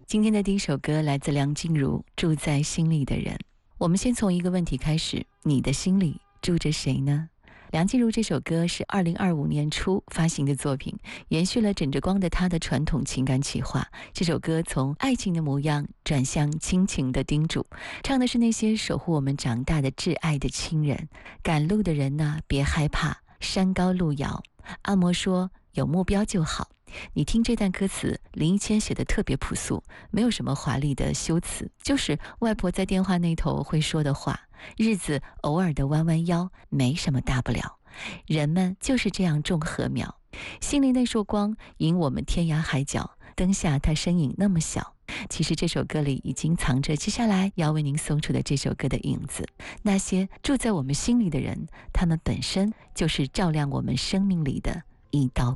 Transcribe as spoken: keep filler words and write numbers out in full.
今天的第一首歌来自梁静茹，住在心里的人。我们先从一个问题开始，你的心里住着谁呢？梁静茹这首歌是二零二五年初发行的作品，延续了枕着光的她的传统情感企划。这首歌从爱情的模样转向亲情的叮嘱，唱的是那些守护我们长大的挚爱的亲人。赶路的人呢，别害怕，山高路遥。阿嬷说有目标就好。你听这段歌词，林忆谦写的特别朴素，没有什么华丽的修辞，就是外婆在电话那头会说的话。日子偶尔的弯弯腰，没什么大不了。人们就是这样种禾苗。心里那束光引我们天涯海角，灯下他身影那么小。其实这首歌里已经藏着接下来要为您送出的这首歌的影子。那些住在我们心里的人，他们本身就是照亮我们生命里的一道